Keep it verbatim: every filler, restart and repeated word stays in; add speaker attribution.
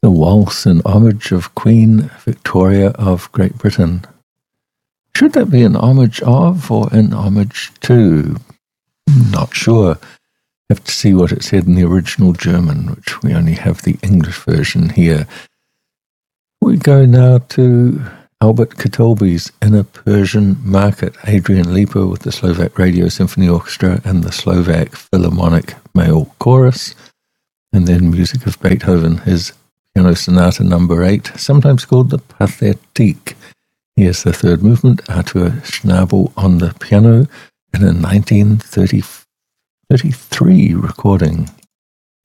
Speaker 1: The waltz in homage of Queen Victoria of Great Britain. Should that be an homage of or in homage to? Not sure. Have to see what it said in the original German, which we only have the English version here. We go now to Albert Katolby's Inner Persian Market, Adrian Lipa with the Slovak Radio Symphony Orchestra and the Slovak Philharmonic Male Chorus, and then music of Beethoven, his Piano Sonata number eight, sometimes called the Pathétique. Here's the third movement, Arthur Schnabel on the piano in a nineteen thirty-three recording.